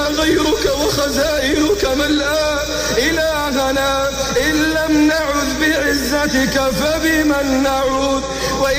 غيرك وخزائنك ملأى إلهنا إن لم نعذ بعزتك فبمن نعوذ.